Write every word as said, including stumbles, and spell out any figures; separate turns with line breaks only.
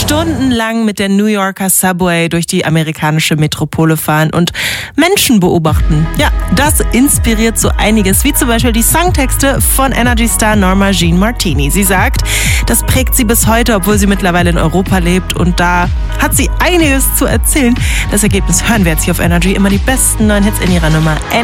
stundenlang mit der New Yorker Subway durch die amerikanische Metropole fahren und Menschen beobachten. Ja, das inspiriert so einiges, wie zum Beispiel die Songtexte von Energy-Star Norma Jean Martini. Sie sagt, das prägt sie bis heute, obwohl sie mittlerweile in Europa lebt, und da hat sie einiges zu erzählen. Das Ergebnis hören wir jetzt hier auf Energy. Immer die besten neuen Hits in ihrer Nummer